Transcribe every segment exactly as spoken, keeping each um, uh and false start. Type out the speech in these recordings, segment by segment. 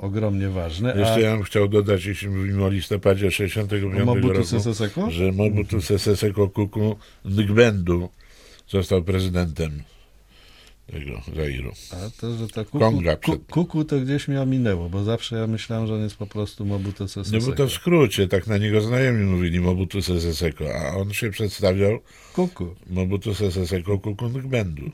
ogromnie ważne. Jeszcze A ja bym chciał dodać, jeśli mówimy o listopadzie sześćdziesiątego piątego Mobutu roku, Sese Seko? że Mobutu Sese Seko Kuku Ngbendu został prezydentem tego Zairu. A to, że to kuku, Konga ku, przed- kuku to gdzieś mi ominęło, bo zawsze ja myślałem, że on jest po prostu Mobutu Sese No bo Seko. to w skrócie, tak na niego znajomi mówili Mobutu Sese Seko, a on się przedstawiał Kuku. Mobutu Sese Seko Kuku Ngbendu.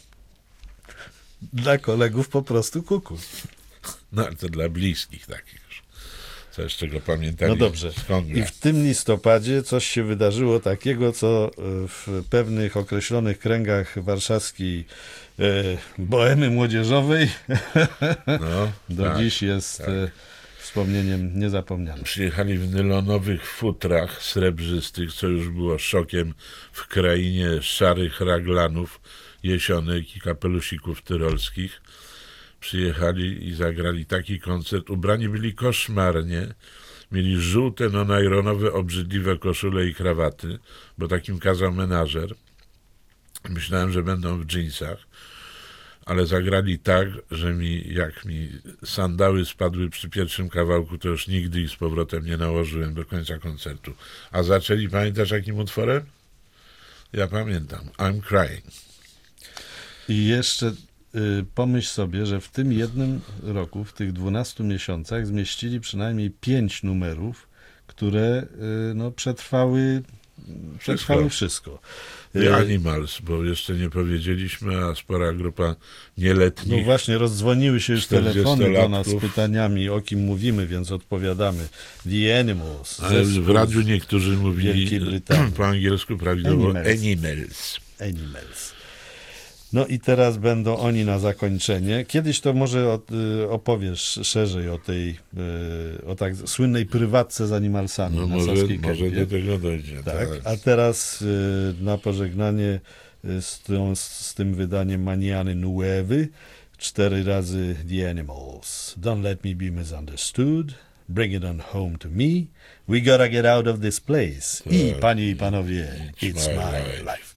Dla kolegów po prostu kuku. No ale to dla bliskich takich już. Coś, czego pamiętali No dobrze. z Konga. I w tym listopadzie coś się wydarzyło takiego, co w pewnych określonych kręgach warszawskiej e, bohemy młodzieżowej No, do tak. dziś jest tak. e, wspomnieniem niezapomnianym. Przyjechali w nylonowych futrach srebrzystych, co już było szokiem w krainie szarych raglanów, jesionek i kapelusików tyrolskich. Przyjechali i zagrali taki koncert. Ubrani byli koszmarnie. Mieli żółte, no najronowe, obrzydliwe koszule i krawaty, bo takim kazał menażer. Myślałem, że będą w dżinsach, ale zagrali tak, że mi, jak mi sandały spadły przy pierwszym kawałku, to już nigdy ich z powrotem nie nałożyłem do końca koncertu. A zaczęli, pamiętasz jakim utworem? Ja pamiętam. I'm Crying. I jeszcze y, pomyśl sobie, że w tym jednym roku, w tych dwunastu miesiącach zmieścili przynajmniej pięć numerów, które y, no, przetrwały, przetrwały wszystko. The Y, Animals, bo jeszcze nie powiedzieliśmy, a spora grupa nieletnich. No właśnie, rozdzwoniły się już telefony do nas z czterdziestolatków. pytaniami, o kim mówimy, więc odpowiadamy. The Animals. Ale w zespół radiu niektórzy Wielkiej mówili Brytanii. po angielsku prawidłowo Animals. Animals. Animals. No i teraz będą oni na zakończenie. Kiedyś to może o, y, opowiesz szerzej o tej y, o tak słynnej prywatce z Animalsami No na może, Saskiej może Kępie. do tego dojdzie. Tak, Tak. a teraz y, na pożegnanie y, z, tą, z tym wydaniem Maniany Nuewy cztery razy The Animals. Don't let me be misunderstood. Bring it on home to me. We gotta get out of this place. I Tak. panie i panowie, It's it's my my life. life.